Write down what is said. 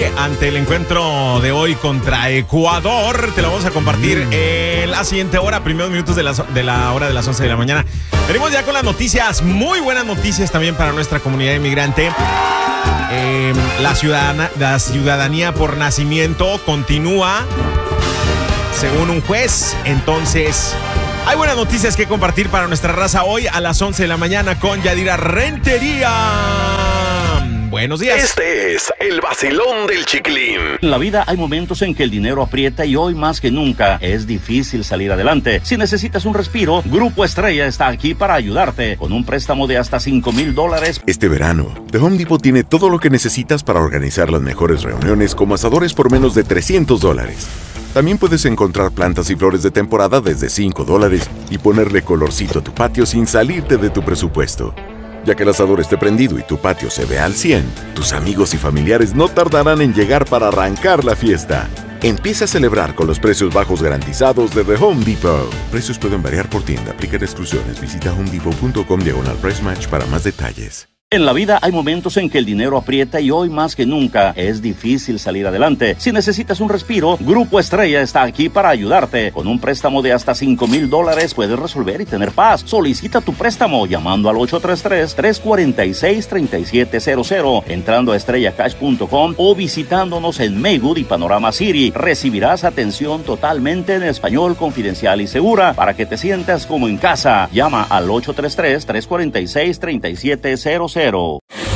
ante el encuentro de hoy contra Ecuador. Te lo vamos a compartir en la siguiente hora, primeros minutos de la hora de las 11 de la mañana. Venimos ya con las noticias, muy buenas noticias también para nuestra comunidad inmigrante. La ciudadanía por nacimiento continúa, según un juez. Entonces, hay buenas noticias que compartir para nuestra raza hoy a las 11 de la mañana con Yadira Rentería. Buenos días. Este es el vacilón del Chiquilín. En la vida hay momentos en que el dinero aprieta y hoy más que nunca es difícil salir adelante. Si necesitas un respiro, Grupo Estrella está aquí para ayudarte con un préstamo de hasta $5,000. Este verano, The Home Depot tiene todo lo que necesitas para organizar las mejores reuniones como asadores por menos de $300. También puedes encontrar plantas y flores de temporada desde $5 y ponerle colorcito a tu patio sin salirte de tu presupuesto. Ya que el asador esté prendido y tu patio se ve al 100, tus amigos y familiares no tardarán en llegar para arrancar la fiesta. Empieza a celebrar con los precios bajos garantizados de The Home Depot. Precios pueden variar por tienda, aplican exclusiones. Visita homedepot.com/price match para más detalles. En la vida hay momentos en que el dinero aprieta y hoy más que nunca es difícil salir adelante. Si necesitas un respiro, Grupo Estrella está aquí para ayudarte. Con un préstamo de hasta $5,000 puedes resolver y tener paz. Solicita tu préstamo llamando al 833-346-3700, entrando a estrellacash.com o visitándonos en Maywood y Panorama City. Recibirás atención totalmente en español, confidencial y segura para que te sientas como en casa. Llama al 833-346-3700.